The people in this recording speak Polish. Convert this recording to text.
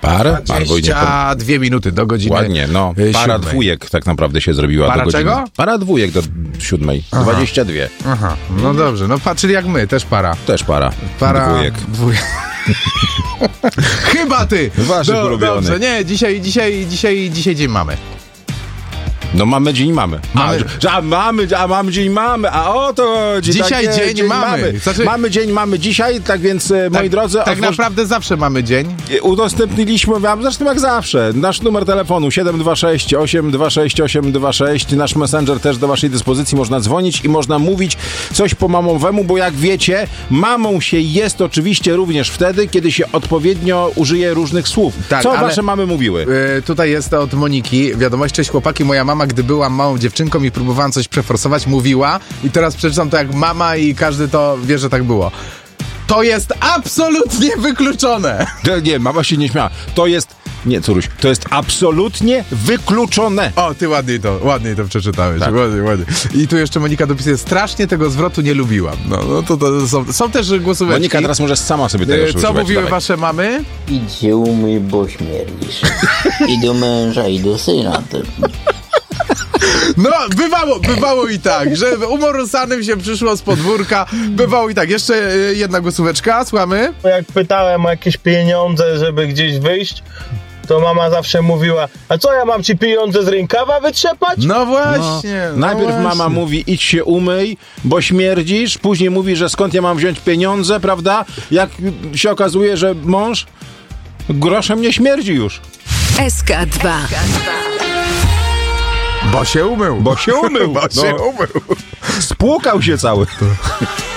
Parę? 22 minuty do godziny. Ładnie, no. Para 7. dwójek tak naprawdę się zrobiła. Para do godziny. czego? Para dwójek do 7. 22. Aha, no dobrze, no patrzyli jak my, też para. Też para. Dwójek. Chyba ty! Waszych ulubionych. Dobrze, nie, dzisiaj dzień mamy. No mamy dzień mamy. Mamy dzień mamy, a o to chodzi. Dzisiaj dzień mamy. Znaczy, mamy dzisiaj, tak więc moi drodzy... Tak naprawdę zawsze mamy dzień. Udostępniliśmy wam, zresztą jak zawsze, nasz numer telefonu 726 826 826. Nasz messenger też do waszej dyspozycji. Można dzwonić i można mówić coś po mamowemu, bo jak wiecie, mamą się jest oczywiście również wtedy, kiedy się odpowiednio użyje różnych słów. Tak, co wasze mamy mówiły? Tutaj jest od Moniki wiadomość: cześć chłopaki, moja mama, gdy byłam małą dziewczynką i próbowałam coś przeforsować, mówiła, i teraz przeczytam to jak mama i każdy to wie, że tak było. To jest absolutnie wykluczone. Nie, mama się nie śmiała. Nie, Curuś, to jest absolutnie wykluczone. O, ty ładniej to przeczytałeś. Tak. Ładnie. I tu jeszcze Monika dopisuje: strasznie tego zwrotu nie lubiłam. No to są też głosóweczki. Monika teraz możesz sama sobie tego Co używać. mówiły Dawaj. wasze mamy? Idź się umyj, bo śmierdzisz. I do męża, i do syna. No, bywało i tak, że umorusanym się przyszło z podwórka. Bywało i tak. Jeszcze jedna głosóweczka, słuchamy. Jak pytałem o jakieś pieniądze, żeby gdzieś wyjść, to mama zawsze mówiła: a co, ja mam ci pieniądze z rękawa wytrzepać? No właśnie. Najpierw mama mówi: idź się umyj, bo śmierdzisz. Później mówi, że skąd ja mam wziąć pieniądze, prawda? Jak się okazuje, że mąż groszem nie śmierdzi już. SK2. Bo się umył. Bo się umył. Bo się umył. Spłukał się cały.